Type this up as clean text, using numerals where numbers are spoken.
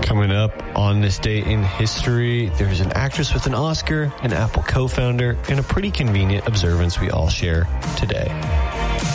Coming up on this day in history, there's an actress with an Oscar, an Apple co-founder, and a pretty convenient observance we all share today.